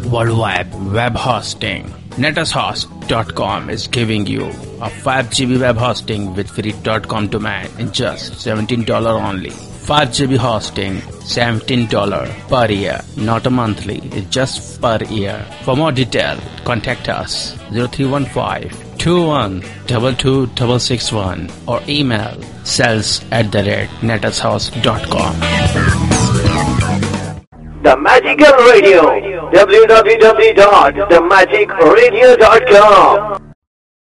worldwide web hosting. NetAsHost.com is giving you a 5 GB web hosting with free .com domain in just $17 only. 5 GB hosting, $17 per year, not a monthly, it's just per year. For more detail, contact us 0315-2122-661 or email sales@netashouse.com. The Magical Radio, www.themagicradio.com.